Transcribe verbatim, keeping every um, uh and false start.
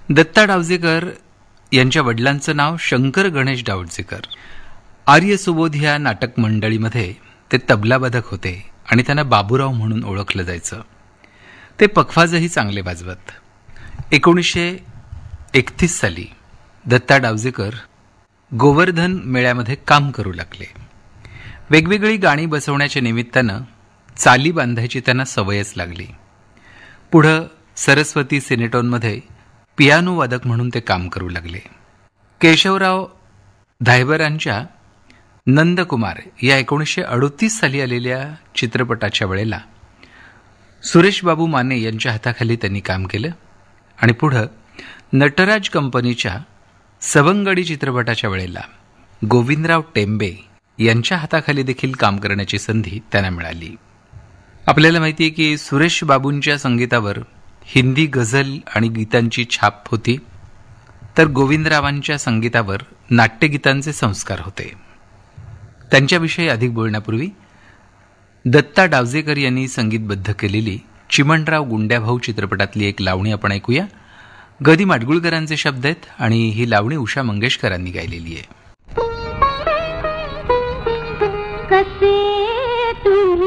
दत्ता डावजेकर यांच्या वडिलांचं नाव शंकर गणेश डावजेकर. आर्य सुबोध या नाटक मंडळीमध्ये ते तबलावादक होते आणि त्यांना बाबूराव म्हणून ओळखलं जायचं. ते पखवाजही चांगले वाजवत. एकोणीसशे एकतीस साली दत्ता डावजेकर गोवर्धन मेळ्यामध्ये काम करू लागले. वेगवेगळी गाणी बसवण्याच्या निमित्तानं चाली बांधायची त्यांना सवयच लागली. पुढं सरस्वती सिनेटॉनमध्ये पियानो वादक म्हणून ते काम करू लागले. केशवराव धायबरांच्या नंदकुमार या एकोणीसशे अडोतीस साली आलेल्या चित्रपटाच्या वेळेला सुरेश बाबू माने यांच्या हाताखाली त्यांनी काम केलं आणि पुढं नटराज कंपनीच्या सवंगडी चित्रपटाच्या वेळेला गोविंदराव टेंबे यांच्या हाताखाली देखील काम करण्याची संधी त्यांना मिळाली. आपल्याला माहिती आहे की सुरेश बाबूंच्या संगीतावर हिंदी गझल आणि गीतांची छाप होती, तर गोविंदरावांच्या संगीतावर नाट्यगीतांचे संस्कार होते. त्यांच्याविषयी अधिक बोलण्यापूर्वी दत्ता डावजेकर यांनी संगीतबद्ध केलेली चिमणराव गुंड्याभाऊ चित्रपटातली एक लावणी आपण ऐकूया. गदी माडगुळकरांचे शब्द आहेत आणि ही लावणी उषा मंगेशकरांनी गायलेली आहे. कसे तुम्ही